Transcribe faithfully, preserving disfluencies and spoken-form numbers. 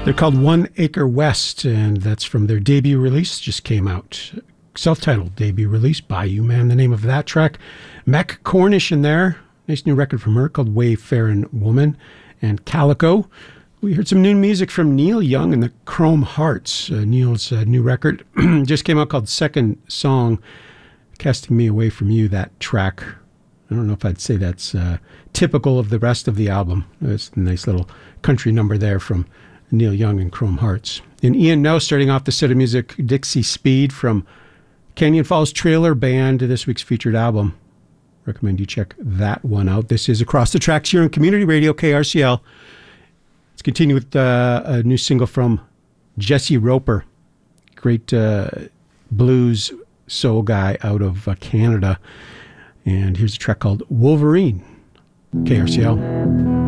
They're called One Acre West, and that's from their debut release, just came out. Self-titled debut release, Bayou Man, the name of that track. Mac Cornish in there, nice new record from her called Wayfaring Woman. And Calico, we heard some new music from Neil Young and the Chrome Hearts. Uh, Neil's uh, new record just came out called Second Song, Casting Me Away From You, that track. I don't know if I'd say that's uh, typical of the rest of the album. It's a nice little country number there from Neil Young and Chrome Hearts. And Ian No starting off the set of music, Dixie Speed from Canyon Falls Trailer Band, this week's featured album. Recommend you check that one out. This is Across the Tracks here on Community Radio, K R C L. Let's continue with uh, a new single from Jesse Roper, great uh, blues soul guy out of uh, Canada. And here's a track called Wolverine, K R C L.